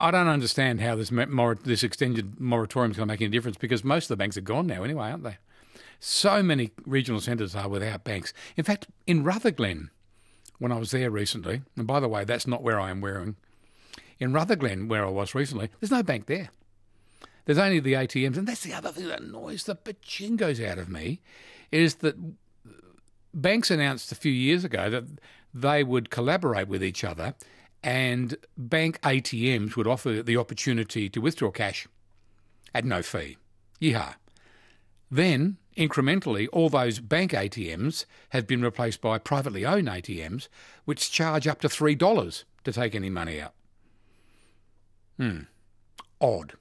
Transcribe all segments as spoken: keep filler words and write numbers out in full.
I don't understand how this mor- this extended moratorium is going to make any difference, because most of the banks are gone now anyway, aren't they? So many regional centres are without banks. In fact, in Rutherglen, when I was there recently, and by the way, that's not where I am wearing, in Rutherglen, where I was recently, there's no bank there. There's only the A T Ms, and that's the other thing that annoys the pachingos out of me, is that banks announced a few years ago that they would collaborate with each other, and bank A T Ms would offer the opportunity to withdraw cash at no fee. Yeehaw. Then, incrementally, all those bank A T Ms have been replaced by privately owned A T Ms, which charge up to three dollars to take any money out. Hmm. Odd.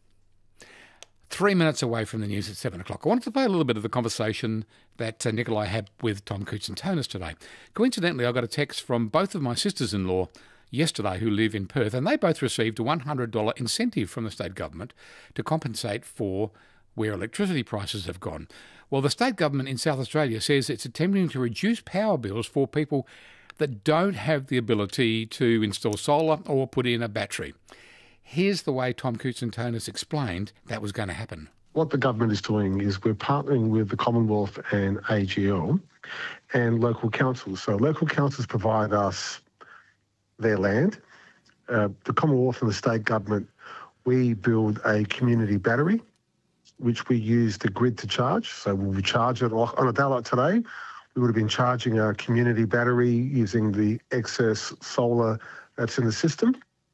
Three minutes away from the news at seven o'clock. I wanted to play a little bit of the conversation that uh, Nikolai had with Tom Koutsantonis today. Coincidentally, I got a text from both of my sisters-in-law yesterday who live in Perth, and they both received a one hundred dollars incentive from the state government to compensate for where electricity prices have gone. Well, the state government in South Australia says it's attempting to reduce power bills for people that don't have the ability to install solar or put in a battery. Here's the way Tom Koutsantonis explained that was going to happen. What the government is doing is we're partnering with the Commonwealth and A G L and local councils. So local councils provide us their land. Uh, the Commonwealth and the state government, we build a community battery, which we use the grid to charge. So we'll charge it on a day like today. We would have been charging our community battery using the excess solar that's in the system.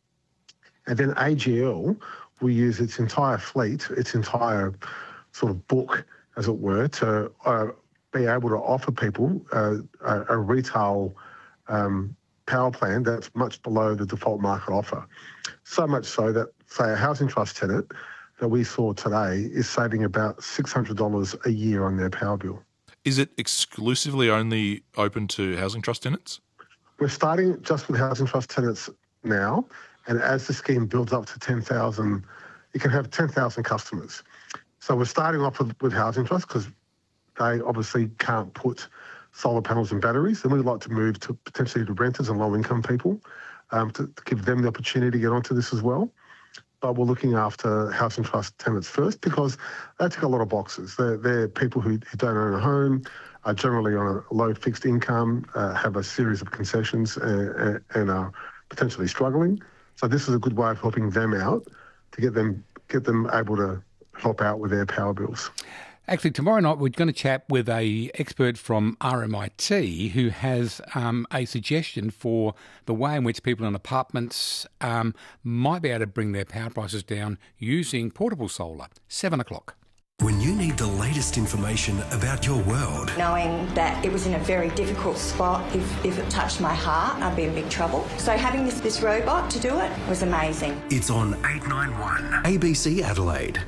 And then A G L will use its entire fleet, its entire sort of book, as it were, to uh, be able to offer people uh, a, a retail um, power plan that's much below the default market offer. So much so that, say, a housing trust tenant that we saw today is saving about six hundred dollars a year on their power bill. Is it exclusively only open to housing trust tenants? We're starting just with housing trust tenants now, and as the scheme builds up to ten thousand, you can have ten thousand customers. So we're starting off with, with housing trusts because they obviously can't put solar panels and batteries, and we'd like to move to potentially to renters and low-income people um, to, to give them the opportunity to get onto this as well. But we're looking after housing trust tenants first because they tick a lot of boxes. They're, they're people who, who don't own a home, are generally on a low fixed income, uh, have a series of concessions uh, and are potentially struggling. So this is a good way of helping them out to get them get them able to help out with their power bills. Actually, tomorrow night we're going to chat with a expert from R M I T who has um, a suggestion for the way in which people in apartments um, might be able to bring their power prices down using portable solar. Seven o'clock. When you need the latest information about your world. Knowing that it was in a very difficult spot, if, if it touched my heart, I'd be in big trouble. So having this, this robot to do it was amazing. It's on eight nine one A B C Adelaide.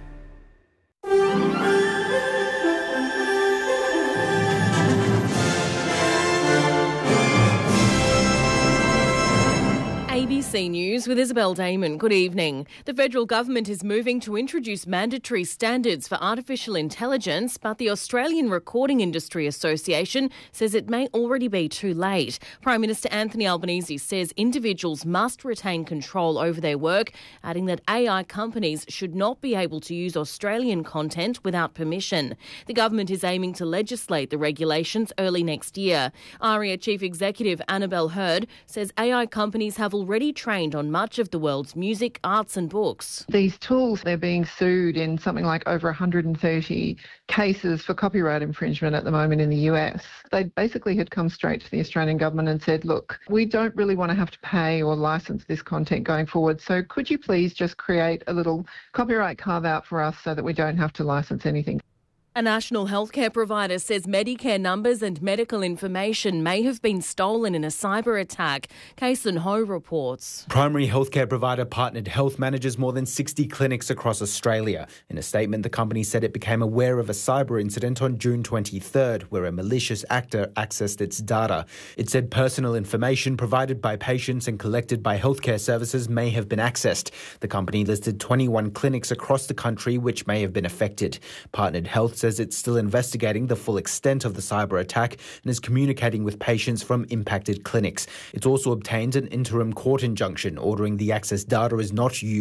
A B C News with Isabel Damon. Good evening. The federal government is moving to introduce mandatory standards for artificial intelligence, but the Australian Recording Industry Association says it may already be too late. Prime Minister Anthony Albanese says individuals must retain control over their work, adding that A I companies should not be able to use Australian content without permission. The government is aiming to legislate the regulations early next year. ARIA Chief Executive Annabelle Hurd says A I companies have already trained on much of the world's music, arts and books. These tools, they're being sued in something like over one hundred thirty cases for copyright infringement at the moment in the U S. They basically had come straight to the Australian government and said, look, we don't really want to have to pay or license this content going forward, so could you please just create a little copyright carve-out for us so that we don't have to license anything. A national healthcare provider says Medicare numbers and medical information may have been stolen in a cyber attack. Kason Ho reports. Primary healthcare provider Partnered Health manages more than sixty clinics across Australia. In a statement, the company said it became aware of a cyber incident on June twenty-third, where a malicious actor accessed its data. It said personal information provided by patients and collected by healthcare services may have been accessed. The company listed twenty-one clinics across the country which may have been affected. Partnered Health says it's still investigating the full extent of the cyber attack and is communicating with patients from impacted clinics. It's also obtained an interim court injunction ordering the Access data is not used